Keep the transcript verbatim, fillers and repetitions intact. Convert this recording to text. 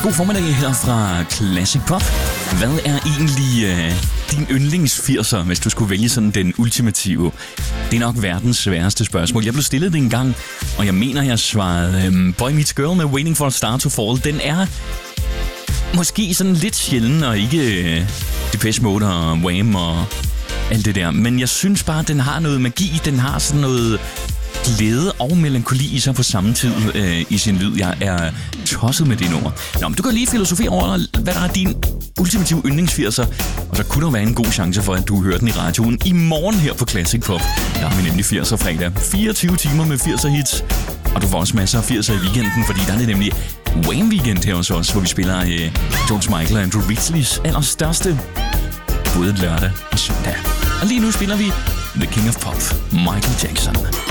God formiddag her fra Classic Pop. Hvad er egentlig øh, din yndlings firser, hvis du skulle vælge sådan den ultimative? Det er nok verdens sværeste spørgsmål. Jeg blev stillet det en gang, og jeg mener, jeg svarede øh, Boy Meets Girl med Waiting for a Star to Fall. Den er måske sådan lidt sjælden, og ikke øh, Depeche Mode og Wham og alt det der. Men jeg synes bare, den har noget magi. Den har sådan noget glæde og melankoli i sig på samme tid øh, i sin lyd. Jeg er tosset med det nummer. Nå, men du kan lige filosofere over, hvad der er din ultimative yndlingsfirser, og så kunne der være en god chance for, at du hører den i radioen i morgen her på Classic Pop. Der har vi nemlig firser fredag. fireogtyve timer med firser hits, og du får også masser af firser i weekenden, fordi der er det nemlig Wham Weekend her hos os, hvor vi spiller øh, George Michael og Andrew Ridgeleys allerstørste, både lørdag og søndag. Og lige nu spiller vi The King of Pop, Michael Jackson.